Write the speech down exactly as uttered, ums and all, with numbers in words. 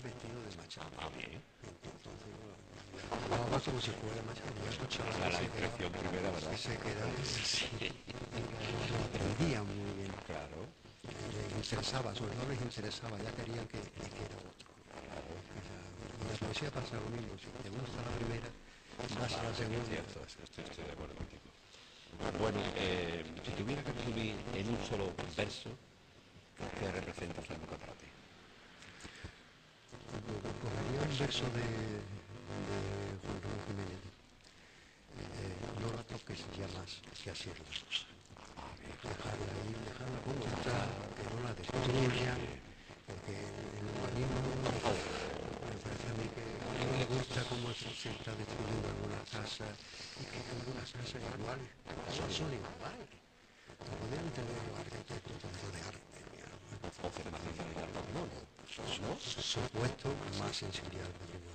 vestido de Machado. Ah, bien. Entonces, bueno, jugaba como si fuera Machado. Ya estos Era chavales la se impresión quedaban, primera, ¿verdad? se quedaban así, lo aprendían muy bien. Claro, Les interesaba, sobre todo les interesaba, ya querían que, que era otro. claro. Y la poesía pasa lo mismo, si te gusta la primera, vas a Claro, la sí que es segunda. cierto, estoy, estoy de acuerdo contigo. Bueno, eh, si tuviera que resumir en un solo verso, ¿qué representa flamenco para ti? Cogería un verso de, de Juan Ramón Jiménez. Eh, no la toques ya más, que así es la cosa. Dejarla ir, dejarla como está, que no la destruyan, porque el urbanismo me parece a mí que a mí no me gusta cómo se se está destruyendo algunas casas, y que algunas casas iguales, son, son iguales. No podrían tener los arquitectos tanto de arte, mira, O hacer más sensibilidad al patrimonio, su- ¿no? supuesto más sensibilidad al patrimonio.